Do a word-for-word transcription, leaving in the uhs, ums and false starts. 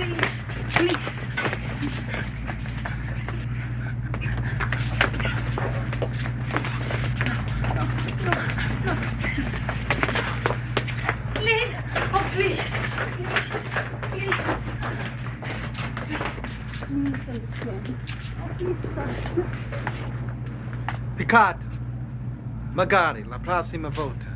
please, please. No, no, no, no. Please, oh, please. Please, please. Please understand. Oh, please stop. Picard, magari la prossima volta.